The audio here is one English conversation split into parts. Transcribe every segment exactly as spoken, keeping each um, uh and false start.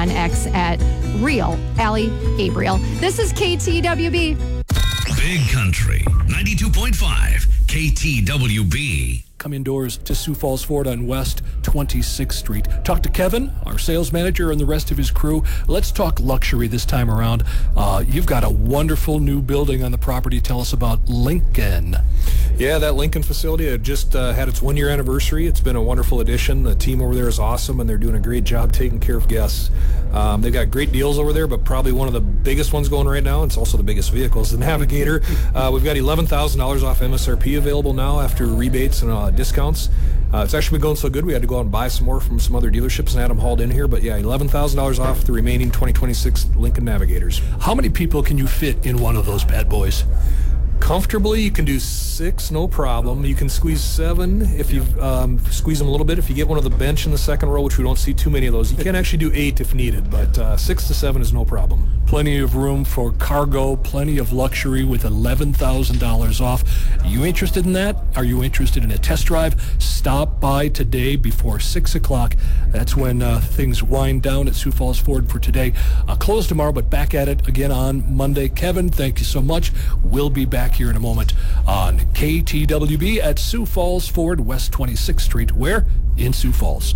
on X at Real Allie Gabriel. This is K T W B. Big Country, ninety-two point five, K T W B. Come indoors to Sioux Falls Ford on West twenty-sixth Street. Talk to Kevin, our sales manager, and the rest of his crew. Let's talk luxury this time around. Uh, you've got a wonderful new building on the property. Tell us about Lincoln. Yeah, that Lincoln facility had just uh, had its one-year anniversary. It's been a wonderful addition. The team over there is awesome, and they're doing a great job taking care of guests. Um, they've got great deals over there, but probably one of the biggest ones going right now, and it's also the biggest vehicle, is the Navigator. Uh, we've got eleven thousand dollars off M S R P available now after rebates and uh, discounts. Uh, it's actually been going so good, we had to go out and buy some more from some other dealerships and had them hauled in here. But yeah, eleven thousand dollars off the remaining twenty twenty-six Lincoln Navigators. How many people can you fit in one of those bad boys? Comfortably, you can do six, no problem. You can squeeze seven if you um, squeeze them a little bit. If you get one of the bench in the second row, which we don't see too many of those, you can actually do eight if needed, but uh, six to seven is no problem. Plenty of room for cargo, plenty of luxury with eleven thousand dollars off. Are you interested in that? Are you interested in a test drive? Stop by today before six o'clock. That's when uh, things wind down at Sioux Falls Ford for today. Uh, closed tomorrow, but back at it again on Monday. Kevin, thank you so much. We'll be back here in a moment on K T W B at Sioux Falls Ford, West twenty-sixth Street. Where? In Sioux Falls.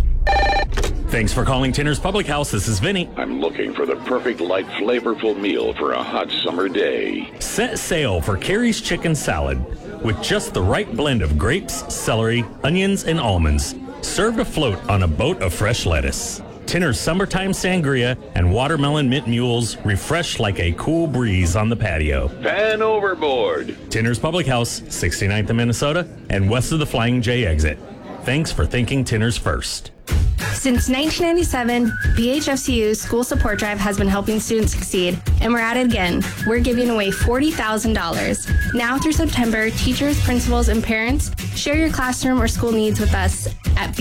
Thanks for calling Tinner's Public House. This is Vinny. I'm looking for the perfect light, flavorful meal for a hot summer day. Set sail for Carrie's Chicken Salad with just the right blend of grapes, celery, onions, and almonds. Served afloat on a boat of fresh lettuce. Tinner's Summertime Sangria and Watermelon Mint Mules refresh like a cool breeze on the patio. Pan overboard. Tinner's Public House, sixty-ninth in Minnesota and west of the Flying J exit. Thanks for thinking Tinner's first. Since nineteen ninety-seven, B H F C U's School Support Drive has been helping students succeed, and we're at it again. We're giving away forty thousand dollars. Now through September, teachers, principals, and parents, share your classroom or school needs with us at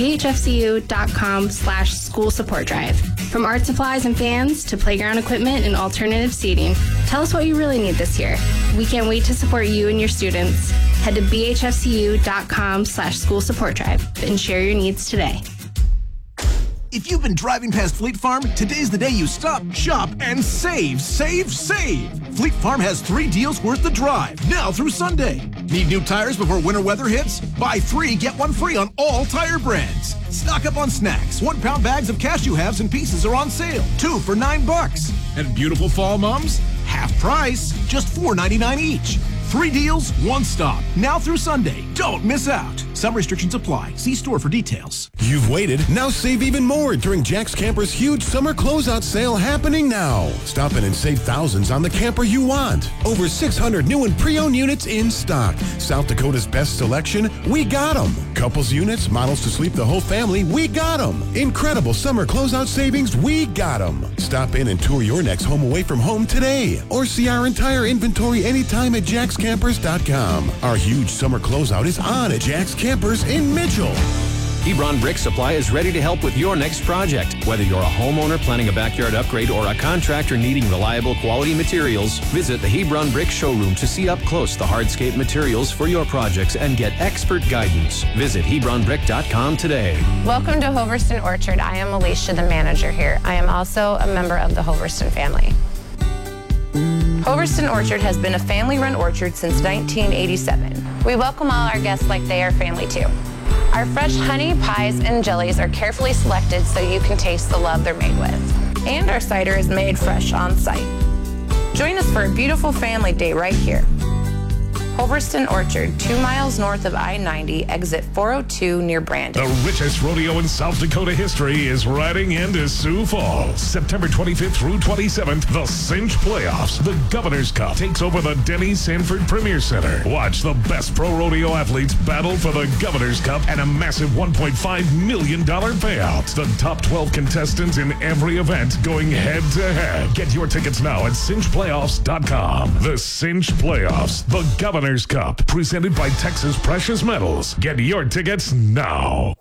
bhfcu.com slash school support drive. From art supplies and fans to playground equipment and alternative seating, tell us what you really need this year. We can't wait to support you and your students. Head to bhfcu.com slash school support drive and share your needs today. If you've been driving past Fleet Farm, today's the day you stop, shop, and save, save, save. Fleet Farm has three deals worth the drive, now through Sunday. Need new tires before winter weather hits? Buy three, get one free on all tire brands. Stock up on snacks. One pound bags of cashew halves and pieces are on sale. Two for nine bucks. And beautiful fall mums? Half price, just four ninety-nine each. Three deals, one stop. Now through Sunday. Don't miss out. Some restrictions apply. See store for details. You've waited. Now save even more during Jack's Camper's huge summer closeout sale happening now. Stop in and save thousands on the camper you want. Over six hundred new and pre-owned units in stock. South Dakota's best selection, we got them. Couples units, models to sleep the whole family, we got them. Incredible summer closeout savings, we got them. Stop in and tour your next home away from home today. Or see our entire inventory anytime at jacks campers dot com. Our huge summer closeout is on at Jack's Campers in Mitchell. Hebron Brick Supply is ready to help with your next project. Whether you're a homeowner planning a backyard upgrade or a contractor needing reliable quality materials, visit the Hebron Brick Showroom to see up close the hardscape materials for your projects and get expert guidance. Visit hebron brick dot com today. Welcome to Hoverston Orchard. I am Alicia, the manager here. I am also a member of the Hoverston family. Hoverston Orchard has been a family-run orchard since nineteen eighty-seven. We welcome all our guests like they are family too. Our fresh honey, pies, and jellies are carefully selected so you can taste the love they're made with. And our cider is made fresh on site. Join us for a beautiful family day right here. Hoverston Orchard, two miles north of I ninety, exit four oh two near Brandon. The richest rodeo in South Dakota history is riding into Sioux Falls. September twenty-fifth through twenty-seventh, the Cinch Playoffs. The Governor's Cup takes over the Denny Sanford Premier Center. Watch the best pro rodeo athletes battle for the Governor's Cup and a massive one point five million dollars payout. The top twelve contestants in every event going head to head. Get your tickets now at cinch playoffs dot com. The Cinch Playoffs, the Governor's Cup, presented by Texas Precious Metals. Get your tickets now.